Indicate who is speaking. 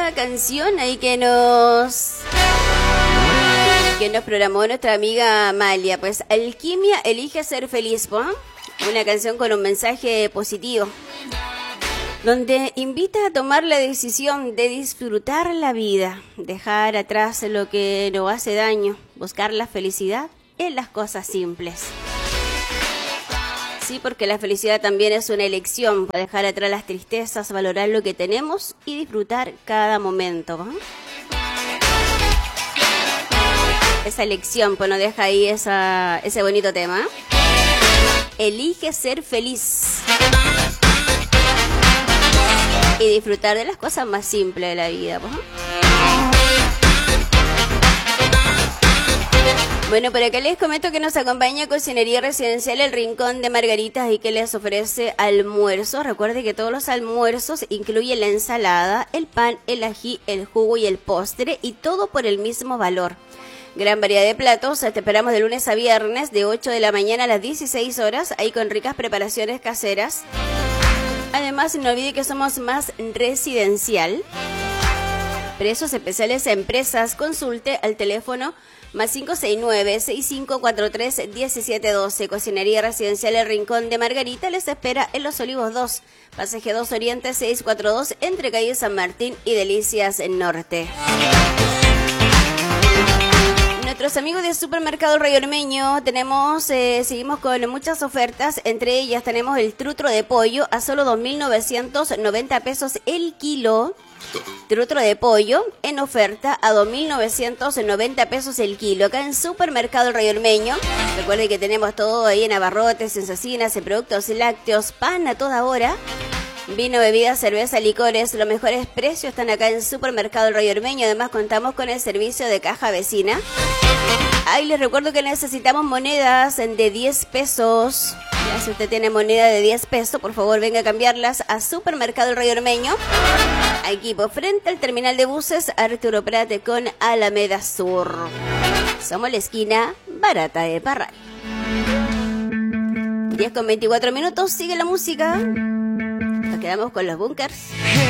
Speaker 1: esta canción ahí que nos programó nuestra amiga Amalia. Pues Alquimia elige ser feliz, ¿no? Una canción con un mensaje positivo, donde invita a tomar la decisión de disfrutar la vida, dejar atrás lo que nos hace daño, buscar la felicidad en las cosas simples. Sí, porque la felicidad también es una elección, para dejar atrás las tristezas, valorar lo que tenemos y disfrutar cada momento, ¿no? Esa elección, pues nos deja ahí ese bonito tema. Elige ser feliz y disfrutar de las cosas más simples de la vida, pues. Bueno, por acá les comento que nos acompaña Cocinería Residencial El Rincón de Margaritas y que les ofrece almuerzo. Recuerde que todos los almuerzos incluyen la ensalada, el pan, el ají, el jugo y el postre, y todo por el mismo valor. Gran variedad de platos, te esperamos de lunes a viernes de 8 de la mañana a las 16 horas, ahí con ricas preparaciones caseras. Además, no olvide que somos más residencial. Precios especiales a empresas, consulte al teléfono más 569-6543-1712. Cocinería Residencial El Rincón de Margarita les espera en Los Olivos 2, Pasaje 2 Oriente 642, entre calle San Martín y Delicias Norte. Nuestros amigos de Supermercado Rey Ormeño seguimos con muchas ofertas. Entre ellas tenemos el trutro de pollo a solo 2.990 pesos el kilo. Trutro de pollo en oferta a 2.990 pesos el kilo. Acá en Supermercado Rey Ormeño. Recuerden que tenemos todo ahí en abarrotes, en cecinas, en productos lácteos, pan a toda hora. Vino, bebidas, cerveza, licores, los mejores precios están acá en Supermercado El Rey Ormeño. Además contamos con el servicio de caja vecina. Ahí les recuerdo que necesitamos monedas de 10 pesos. Ya, si usted tiene moneda de 10 pesos, por favor venga a cambiarlas a Supermercado El Rey Ormeño. Aquí por frente al terminal de buses Arturo Prat con Alameda Sur. Somos la esquina barata de Parral. 10:24 minutos, sigue la música. Nos quedamos con los bunkers.